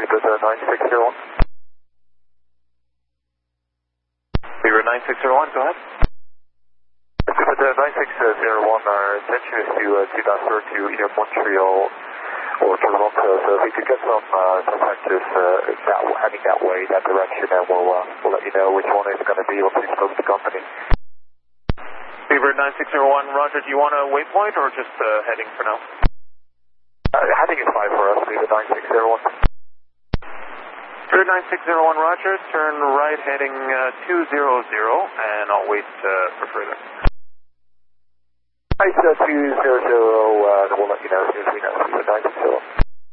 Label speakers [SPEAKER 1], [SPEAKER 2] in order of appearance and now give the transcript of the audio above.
[SPEAKER 1] Beaver 9601. Beaver 9601, go ahead. Beaver 9601, our intention is to transfer to either Montreal or Toronto, so if we could get some practice heading that way, that direction, and we'll let you know which one is going to be once we spoke to the company. Beaver 9601, Roger, do you want a waypoint or just heading for now? Heading is fine for us, Beaver 9601. Beaver 9601, Roger, turn right heading 200, and I'll wait for further. Right, 200, then we'll let you know as soon as we know. Beaver 9601.